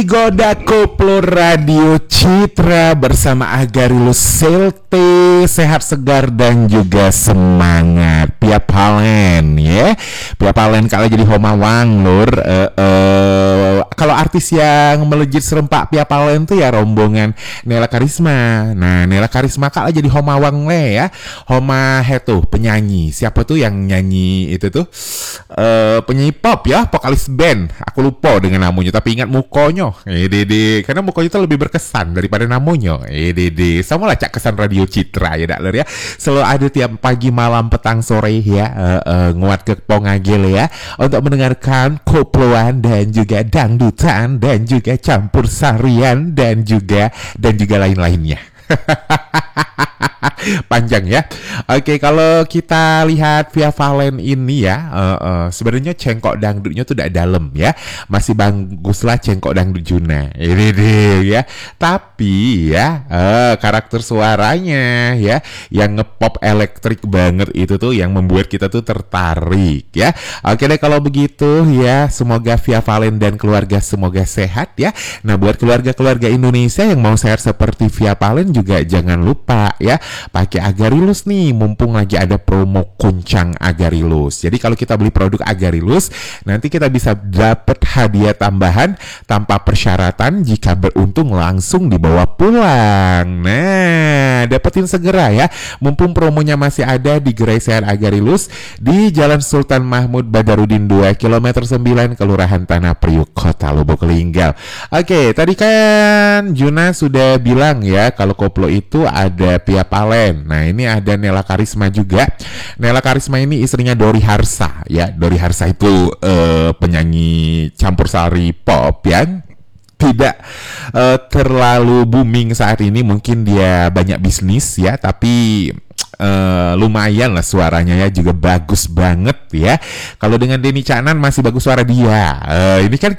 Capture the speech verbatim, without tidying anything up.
Goda Koplo Radio Citra bersama Agarilus Selte, sehat segar dan juga semangat. Pia Palen ya, Pia Palen kalau jadi homawang lur. Uh, uh, kalau artis yang melejit serempak Pia Palen tuh ya rombongan Nela Karisma. Nah Nela Karisma kalau jadi homawang le ya, homa hetu penyanyi. Siapa tuh yang nyanyi itu tuh? Uh, penyanyi pop ya, vokalis band. Aku lupa dengan namanya, tapi ingat mukonyo. Eh dede, karena mukonyo itu lebih berkesan daripada namanya. Eh dede, sama lah cak kesan Radio Citra ya dak lur ya. Selalu ada tiap pagi, malam, petang, sore ya, uh, uh, nguat ke pongagel ya, untuk mendengarkan koploan dan juga dangdutan dan juga campur sarian dan juga dan juga lain-lainnya. Panjang ya. Oke, kalau kita lihat Via Valen ini ya, uh, uh, sebenarnya cengkok dangdutnya tuh tidak dalam ya, masih bagus lah cengkok dangdut Juna ini deh ya. Tapi ya uh, karakter suaranya ya yang ngepop elektrik banget itu tuh yang membuat kita tuh tertarik ya. Oke deh kalau begitu ya, semoga Via Valen dan keluarga semoga sehat ya. Nah buat keluarga-keluarga Indonesia yang mau sehat seperti Via Valen juga jangan lupa ya, pakai Agarilus nih, mumpung lagi ada promo kuncang Agarilus. Jadi kalau kita beli produk Agarilus, nanti kita bisa dapat hadiah tambahan tanpa persyaratan jika beruntung langsung dibawa pulang. Nah, dapetin segera ya, mumpung promonya masih ada di Gerai Sehat Agarilus di Jalan Sultan Mahmud Badarudin dua, kilometer sembilan, Kelurahan Tanah Priuk, Kota Lubuk Linggau. Oke, tadi kan Juna sudah bilang ya kalau koplo itu ada Pia Palen. Nah ini ada Nela Karisma juga. Nela Karisma ini istrinya Dori Harsa ya. Dori Harsa itu uh, penyanyi campur sari pop yang tidak uh, terlalu booming saat ini. Mungkin dia banyak bisnis ya, tapi Uh, lumayan lah suaranya ya, juga bagus banget ya. Kalau dengan Denny Caknan masih bagus suara dia. Uh, ini kan